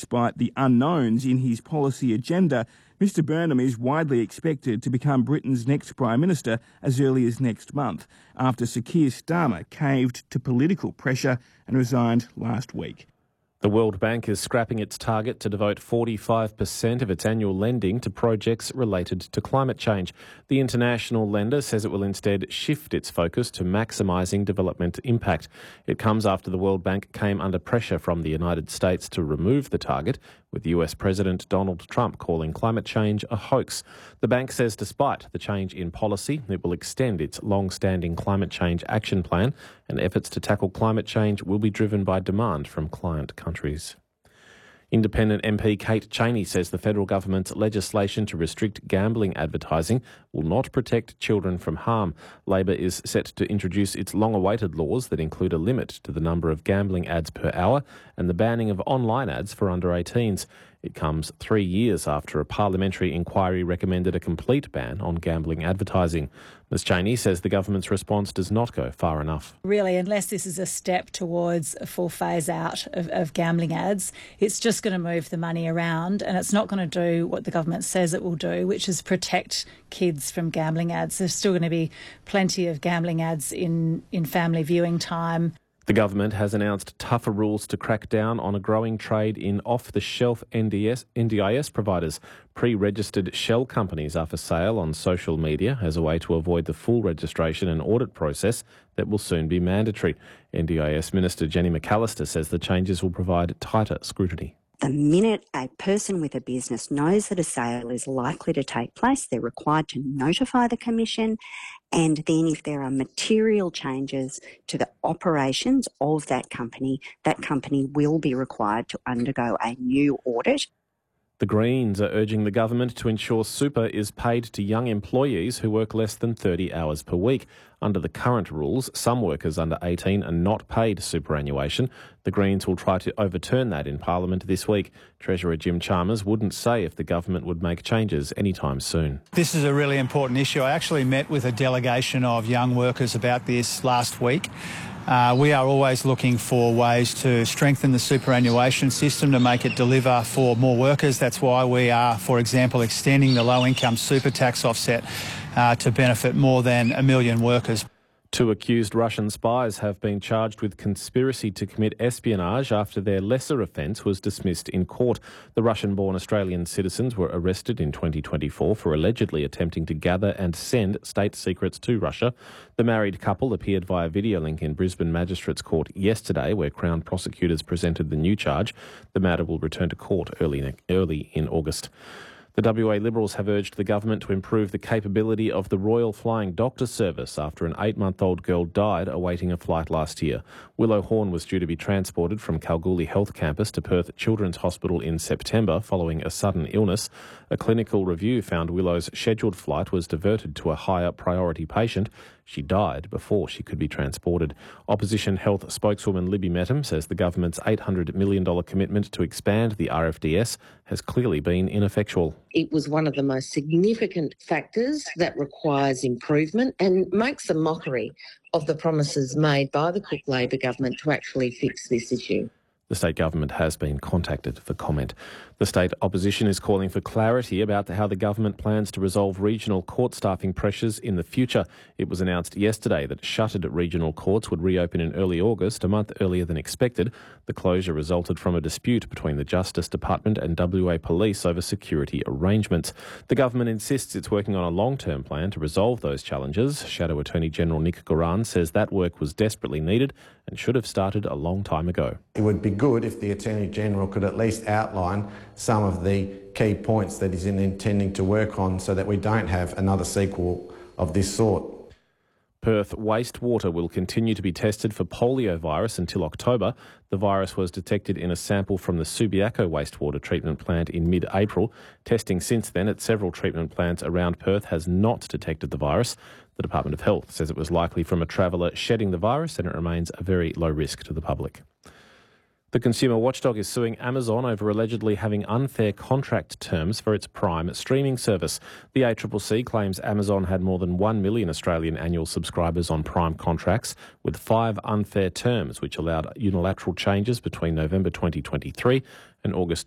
Despite the unknowns in his policy agenda, Mr Burnham is widely expected to become Britain's next Prime Minister as early as next month, after Sir Keir Starmer caved to political pressure and resigned last week. The World Bank is scrapping its target to devote 45% of its annual lending to projects related to climate change. The international lender says it will instead shift its focus to maximising development impact. It comes after the World Bank came under pressure from the United States to remove the target, with US President Donald Trump calling climate change a hoax. The bank says despite the change in policy, it will extend its long-standing climate change action plan, and efforts to tackle climate change will be driven by demand from client countries. Independent MP Kate Chaney says the federal government's legislation to restrict gambling advertising will not protect children from harm. Labor is set to introduce its long-awaited laws that include a limit to the number of gambling ads per hour and the banning of online ads for under 18s. It comes 3 years after a parliamentary inquiry recommended a complete ban on gambling advertising. Ms Chaney says the government's response does not go far enough. Really, unless this is a step towards a full phase out of gambling ads, it's just going to move the money around, and it's not going to do what the government says it will do, which is protect kids from gambling ads. There's still going to be plenty of gambling ads in family viewing time. The government has announced tougher rules to crack down on a growing trade in off-the-shelf NDIS providers. Pre-registered shell companies are for sale on social media as a way to avoid the full registration and audit process that will soon be mandatory. NDIS Minister Jenny McAllister says the changes will provide tighter scrutiny. The minute a person with a business knows that a sale is likely to take place, they're required to notify the Commission, and then if there are material changes to the operations of that company will be required to undergo a new audit. The Greens are urging the government to ensure super is paid to young employees who work less than 30 hours per week. Under the current rules, some workers under 18 are not paid superannuation. The Greens will try to overturn that in Parliament this week. Treasurer Jim Chalmers wouldn't say if the government would make changes anytime soon. This is a really important issue. I actually met with a delegation of young workers about this last week. We are always looking for ways to strengthen the superannuation system to make it deliver for more workers. That's why we are, for example, extending the low-income super tax offset to benefit more than 1 million workers. 2 accused Russian spies have been charged with conspiracy to commit espionage after their lesser offence was dismissed in court. The Russian-born Australian citizens were arrested in 2024 for allegedly attempting to gather and send state secrets to Russia. The married couple appeared via video link in Brisbane Magistrates Court yesterday, where Crown prosecutors presented the new charge. The matter will return to court early in August. The WA Liberals have urged the government to improve the capability of the Royal Flying Doctor Service after an 8-month-old girl died awaiting a flight last year. Willow Horn was due to be transported from Kalgoorlie Health Campus to Perth Children's Hospital in September following a sudden illness. A clinical review found Willow's scheduled flight was diverted to a higher priority patient. She died before she could be transported. Opposition Health spokeswoman Libby Mettam says the government's $800 million commitment to expand the RFDS has clearly been ineffectual. It was one of the most significant factors that requires improvement and makes a mockery of the promises made by the Cook Labor government to actually fix this issue. The state government has been contacted for comment. The state opposition is calling for clarity about how the government plans to resolve regional court staffing pressures in the future. It was announced yesterday that shuttered regional courts would reopen in early August, a month earlier than expected. The closure resulted from a dispute between the Justice Department and WA Police over security arrangements. The government insists it's working on a long-term plan to resolve those challenges. Shadow Attorney General Nick Goran says that work was desperately needed and should have started a long time ago. It would be good if the Attorney-General could at least outline some of the key points that he's intending to work on so that we don't have another sequel of this sort. Perth wastewater will continue to be tested for poliovirus until October. The virus was detected in a sample from the Subiaco wastewater treatment plant in mid-April. Testing since then at several treatment plants around Perth has not detected the virus. The Department of Health says it was likely from a traveller shedding the virus and it remains a very low risk to the public. The consumer watchdog is suing Amazon over allegedly having unfair contract terms for its Prime streaming service. The ACCC claims Amazon had more than 1 million Australian annual subscribers on Prime contracts with 5 unfair terms, which allowed unilateral changes between November 2023 and August